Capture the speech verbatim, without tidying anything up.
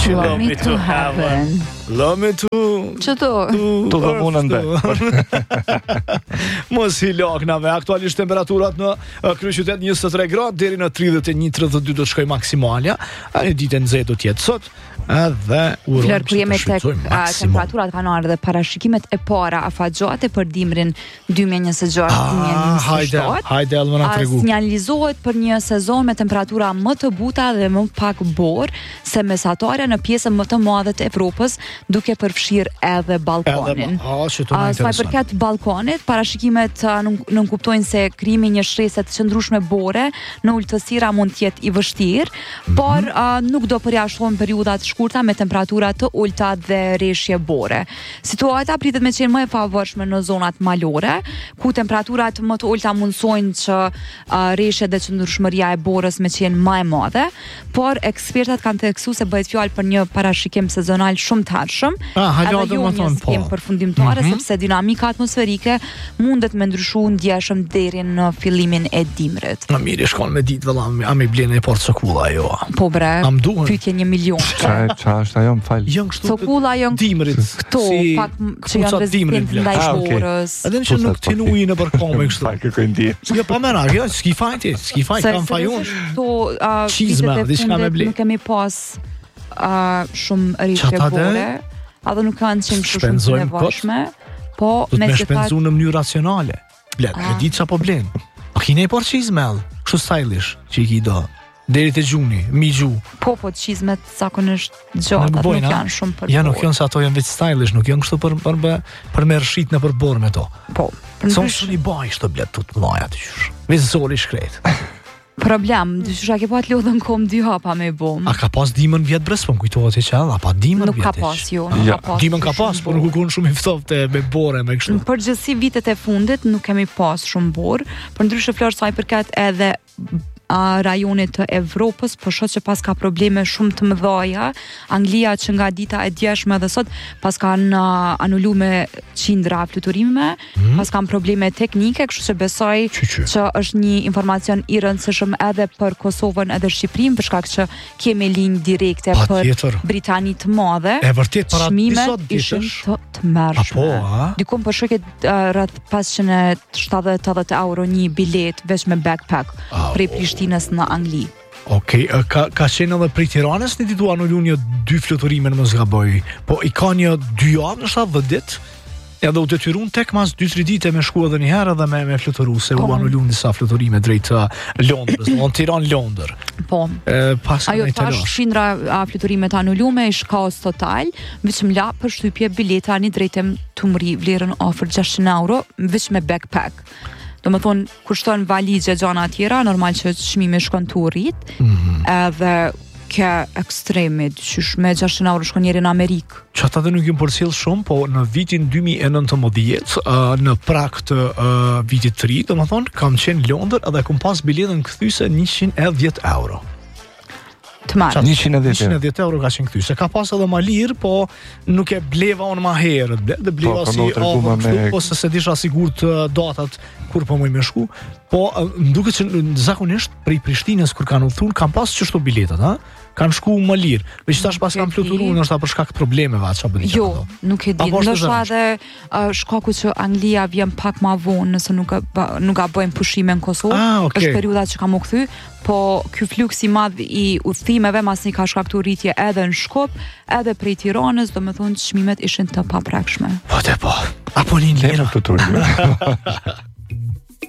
Love me to heaven. Love me to Çdo Tu do punën be. Mos i laknave. Aktualisht temperaturat në uh, kryeqytet njëzet e tre gradë deri në tridhjetë e një tridhjetë e dy do të shkojë maksimalja. Ai ditë nxehtë do të jetë sot. Edhe urojmë. Flër, kur jemi tek temperaturat kanë ardhur dhe parashikimet e para afatgjohate për dimrin dy mijë e njëzet e gjashtë dy mijë e njëzet e shtatë. Hajde, hajde Elma na tregu. Sinjalizohet për një sezon me temperatura më të buta dhe më pak borë se mesatare në pjesën më të madhe të Evropës, duke përfshirë edhe balkonin. Sa i përket balkonit, parashikimet nuk kuptojnë se krimi një shrese të qëndrueshme bore në ulëtësira mund të jetë i vështirë, mm-hmm. por uh, nuk do përjashtohen periudhat shkurta me temperatura të ulta dhe rreshje bore. Situata pritet me qenë më e favorshme në zonat malore, ku temperaturat më të ulta mundsojnë që uh, rreshjet dhe qëndrueshmëria e borës me qenë më e madhe, por ekspertat kanë theksuar se bëhet fjalë për një parashikim sezonal shumë të hershëm. Ah, edhe jo një skem përfundimtare, mm-hmm. sepse dinamika atmosferike mundet me ndryshu ndjeshëm deri në fillimin e dimrit. Na mirë, shkon me ditë vëlla, a më blen e porcokulla ajo. Po bre, pyetje një milion. Çfarë është ajo, më fal. Janë kështu cokulla janë dimrit. Këto pak që janë rezistentë ndaj borës. Edhe që nuk tinui në përkomë kështu. Sa kërkoj ndje. Jo, po më na, jo, ski fajti, ski fajt kam fajon. To çizma, diçka me ble. Nuk kemi pas shumë rrishje bore. A do nuk kanë qenë kështu shumë të nevojshme, po me shpenzu në mënyrë racionale. Blet, e di çfarë po blen. Po kine por çizmell, kështu stylish që i ki do. Deri te gjuni, mi gju. Po, po, çizmet zakonisht gjata nuk janë shumë për. Ja, nuk janë se ato janë vetë stylish, nuk janë kështu për për për, për me rshit në përbor me to. Po. Son shumë i baj kështu blet tut mëdha ti. Vezë soli shkret. Problem, dyshysha ke pa të lodhën kom dy hapa me bom. A ka pas dimën vjet bres, po më kujtohet se çfarë, apo dimën vjet. Nuk ka pas jo, nuk ja, ka pas. Dimën ka pas, por nuk u kon shumë i ftoftë me bore me kështu. Në përgjithësi vitet e fundit nuk kemi pas shumë borë, por ndryshe Flor sa i përket edhe a rajonit të Evropës, por shoh që pas ka probleme shumë të mëdha. Anglia që nga dita e djeshme dhe sot pas kanë uh, anuluar me qindra fluturime, mm. pas kanë probleme teknike, kështu që besoj Qyqy. që është një informacion i rëndësishëm edhe për Kosovën edhe Shqipërinë, për shkak që kemi linjë direkte pa për tjetër. Britani të Madhe. E vërtet para çmimet ishin të tmerrshme. Diku po shoqet uh, rreth pesëqind e shtatëdhjetë tetëdhjetë euro një bilet veç me backpack oh, prej Prishtinës në Angli. Okej, okay, ka ka qenë edhe prej Tiranës në ditë anulun një dy fluturime në mos gaboj. Po i ka një dy javë në shtatë ditë. Edhe u detyrun tek mas dy tre ditë me shku edhe një herë edhe me me fluturu se u anulun disa fluturime drejt uh, Londrës, në Tiranë-Londër. Po. E, pas ajo tash qindra fluturime të anulume ish kaos total, vetëm la për shtypje bileta një drejtem tumëri vlerën afër gjashtëqind euro, veç me backpack. Do më thonë, kushton valigje gjana tjera, normal që çmimi shkon të rrit, mm-hmm. edhe ke ekstreme, qysh me gjashtëqind euro shkon njeri në Amerikë. Që ata dhe nuk jëmë përcjell shumë, po në vitin dy mijë e nëntëmbëdhjetë, uh, në prak të uh, vitit të ri, do më thonë, kam qenë Londër edhe kom pas biletën kthyse njëqind e dhjetë euro. Të marrë. njëqind e dhjetë euro ka qenë kthyse. Ka pas edhe ma lirë, po nuk e bleva unë ma herët. Dhe bleva po, si avë kështu, po se se disha sigurt uh, datat kur po muj me shku. Po, uh, duke që zakonisht prej Prishtinës kur kanë udhëtuar, kanë pas qështu biletat, ha? Kanë shku më lirë. Veç tash pas kanë fluturu, nështë ta për shkak problemeve atë çfarë bëni. Jo, nuk e di. Ndoshta edhe uh, shkaku që Anglia vjen pak më vonë nëse nuk a, nuk a bëjmë pushime në Kosovë. Ah, okay. Është periudha që kam u kthy, po ky fluks i madh i udhëtimeve masni ka shkaktuar rritje edhe në Shkup, edhe prej Tiranës, domethënë çmimet ishin të paprakshme. Po te po. Apo një lirë fluturime.